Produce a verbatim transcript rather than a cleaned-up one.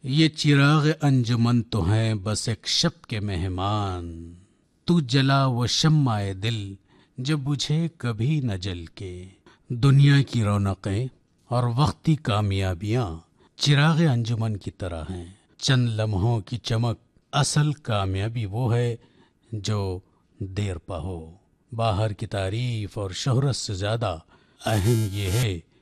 ये चिराग अंजुमन तो हैं बस एक शब के मेहमान। तू जला वो शम्माए दिल जो बुझे कभी न जल के। दुनिया की रौनकें और वक्ती कामयाबियां चिराग अंजुमन की तरह हैं। चंद लम्हों की चमक, असल कामयाबी वो है जो देर पा हो। बाहर की तारीफ और शोहरत से ज्यादा अहम ये है